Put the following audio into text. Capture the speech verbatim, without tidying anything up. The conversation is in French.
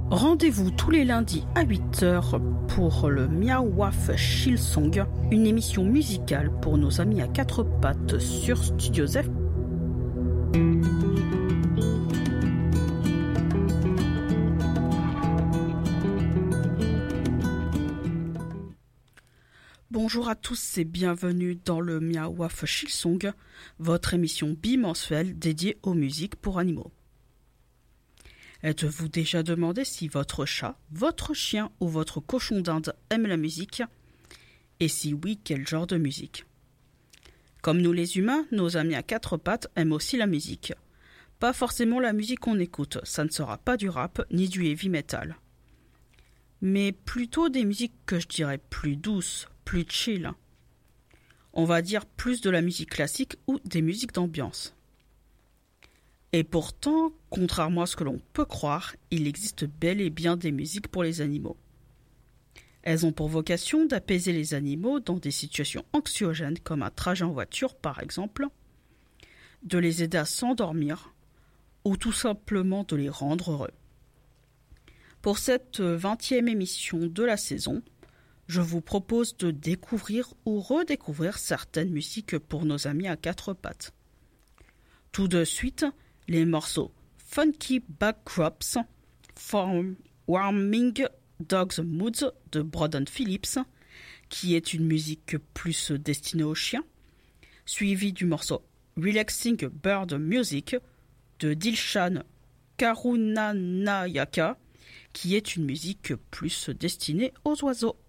Rendez-vous tous les lundis à huit heures pour le Miao Waf Chill Song, une émission musicale pour nos amis à quatre pattes sur Studio F. Bonjour à tous et bienvenue dans le Miao Waf Chill Song, votre émission bimensuelle dédiée aux musiques pour animaux. Êtes-vous déjà demandé si votre chat, votre chien ou votre cochon d'Inde aime la musique? Et si oui, quel genre de musique? Comme nous les humains, nos amis à quatre pattes aiment aussi la musique. Pas forcément la musique qu'on écoute, ça ne sera pas du rap ni du heavy metal. Mais plutôt des musiques que je dirais plus douces, plus chill. On va dire plus de la musique classique ou des musiques d'ambiance. Et pourtant, contrairement à ce que l'on peut croire, il existe bel et bien des musiques pour les animaux. Elles ont pour vocation d'apaiser les animaux dans des situations anxiogènes comme un trajet en voiture par exemple, de les aider à s'endormir ou tout simplement de les rendre heureux. Pour cette vingtième émission de la saison, je vous propose de découvrir ou redécouvrir certaines musiques pour nos amis à quatre pattes. Tout de suite, les morceaux Funky Backdrops, Warming Dogs Moods de Braden Phillips, qui est une musique plus destinée aux chiens, suivi du morceau Relaxing Bird Music de Dilshan Karunanayaka, qui est une musique plus destinée aux oiseaux.